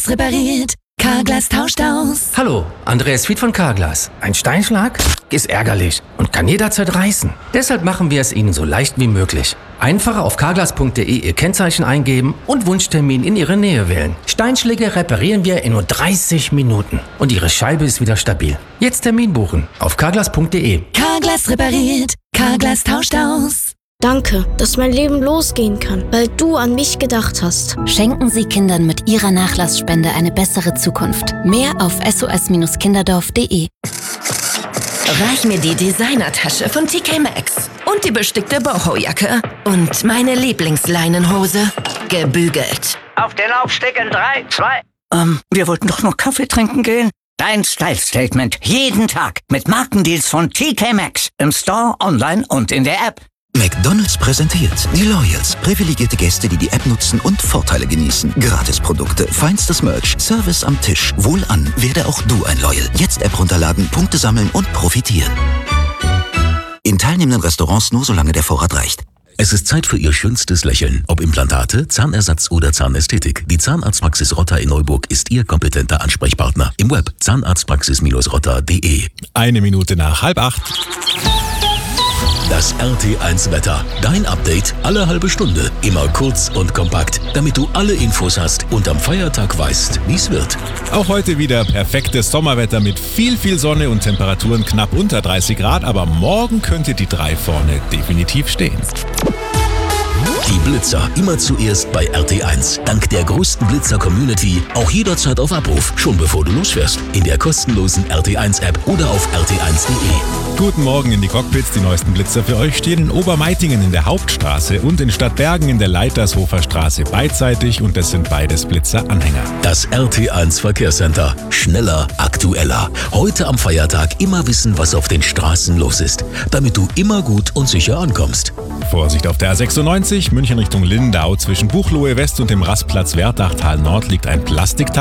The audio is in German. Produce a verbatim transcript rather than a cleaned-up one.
Carglass repariert, Carglass tauscht aus. Hallo, Andreas Fied von Carglass. Ein Steinschlag ist ärgerlich und kann jederzeit reißen. Deshalb machen wir es Ihnen so leicht wie möglich. Einfach auf carglass punkt de Ihr Kennzeichen eingeben und Wunschtermin in Ihre Nähe wählen. Steinschläge reparieren wir in nur dreißig Minuten und Ihre Scheibe ist wieder stabil. Jetzt Termin buchen auf carglass punkt de. Carglass repariert, Carglass tauscht aus. Danke, dass mein Leben losgehen kann, weil du an mich gedacht hast. Schenken Sie Kindern mit Ihrer Nachlassspende eine bessere Zukunft. Mehr auf s o s kinderdorf punkt de. Reich mir die Designertasche von T K Maxx und die bestickte Boho-Jacke und meine Lieblingsleinenhose, gebügelt. Auf den Laufsteg in drei, zwei... Ähm, wir wollten doch noch Kaffee trinken gehen. Dein Style-Statement jeden Tag mit Markendeals von T K Maxx im Store, online und in der App. McDonald's präsentiert die Loyals. Privilegierte Gäste, die die App nutzen und Vorteile genießen. Gratisprodukte, feinstes Merch, Service am Tisch. Wohlan, werde auch du ein Loyal. Jetzt App runterladen, Punkte sammeln und profitieren. In teilnehmenden Restaurants nur solange der Vorrat reicht. Es ist Zeit für Ihr schönstes Lächeln. Ob Implantate, Zahnersatz oder Zahnästhetik. Die Zahnarztpraxis Rotter in Neuburg ist Ihr kompetenter Ansprechpartner. Im Web zahnarztpraxis rotter punkt de. Eine Minute nach halb acht. Das R T eins Wetter. Dein Update alle halbe Stunde. Immer kurz und kompakt, damit du alle Infos hast und am Feiertag weißt, wie es wird. Auch heute wieder perfektes Sommerwetter mit viel, viel Sonne und Temperaturen knapp unter dreißig Grad. Aber morgen könnte die drei vorne definitiv stehen. Die Blitzer immer zuerst bei R T eins. Dank der größten Blitzer-Community auch jederzeit auf Abruf, schon bevor du losfährst. In der kostenlosen R T eins App oder auf r t eins punkt de. Guten Morgen in die Cockpits. Die neuesten Blitzer für euch stehen in Obermeitingen in der Hauptstraße und in Stadtbergen in der Leitershofer Straße beidseitig und das sind beides Blitzer-Anhänger. Das R T eins Verkehrscenter. Schneller, aktueller. Heute am Feiertag immer wissen, was auf den Straßen los ist, damit du immer gut und sicher ankommst. Vorsicht auf der A sechsundneunzig, München Richtung Lindau. Zwischen Buchloe West und dem Rastplatz Werdachtal Nord liegt ein Plastikteil.